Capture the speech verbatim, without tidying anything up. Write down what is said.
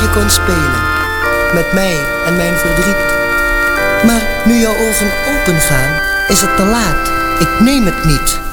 je kon spelen. Met mij en mijn verdriet. Maar nu jouw ogen open gaan, is het te laat. Ik neem het niet.